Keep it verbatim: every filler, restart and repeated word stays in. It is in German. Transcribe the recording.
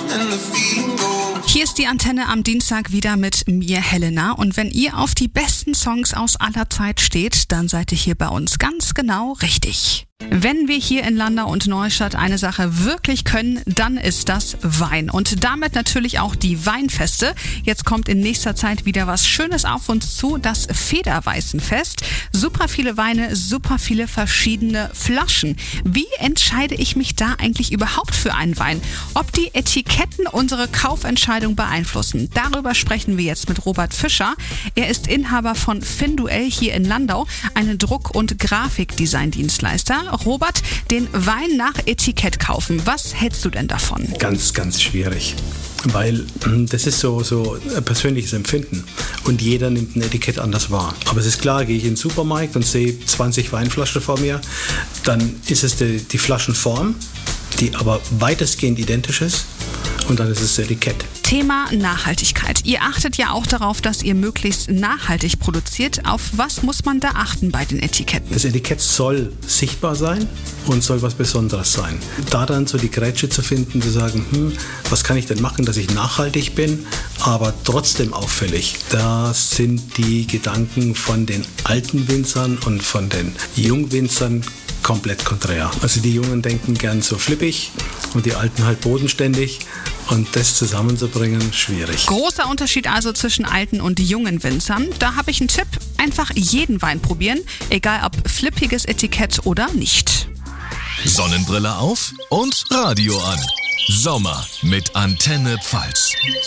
Hier ist die Antenne am Dienstag wieder mit mir, Helena. Und wenn ihr auf die besten Songs aus aller Zeit steht, dann seid ihr hier bei uns ganz genau richtig. Wenn wir hier in Landau und Neustadt eine Sache wirklich können, dann ist das Wein. Und damit natürlich auch die Weinfeste. Jetzt kommt in nächster Zeit wieder was Schönes auf uns zu, das Federweißenfest. Super viele Weine, super viele verschiedene Flaschen. Wie entscheide ich mich da eigentlich überhaupt für einen Wein? Ob die Etiketten unsere Kaufentscheidung beeinflussen? Darüber sprechen wir jetzt mit Robert Fischer. Er ist Inhaber von Finduell hier in Landau, eine Druck- und Grafikdesign-Dienstleister. Robert, den Wein nach Etikett kaufen. Was hältst du denn davon? Ganz, ganz schwierig. Weil das ist so, so ein persönliches Empfinden und jeder nimmt ein Etikett anders wahr. Aber es ist klar, gehe ich in den Supermarkt und sehe zwanzig Weinflaschen vor mir, dann ist es die, die Flaschenform, die aber weitestgehend identisch ist und dann ist es das Etikett. Thema Nachhaltigkeit. Ihr achtet ja auch darauf, dass ihr möglichst nachhaltig produziert. Auf was muss man da achten bei den Etiketten? Das Etikett soll sichtbar sein und soll was Besonderes sein. Da dann so die Grätsche zu finden, zu sagen, hm, was kann ich denn machen, dass ich nachhaltig bin, aber trotzdem auffällig. Da sind die Gedanken von den alten Winzern und von den Jungwinzern komplett konträr. Also die Jungen denken gern so flippig und die Alten halt bodenständig. Und das zusammenzubringen, schwierig. Großer Unterschied also zwischen alten und jungen Winzern. Da habe ich einen Tipp. Einfach jeden Wein probieren, egal ob flippiges Etikett oder nicht. Sonnenbrille auf und Radio an. Sommer mit Antenne Pfalz.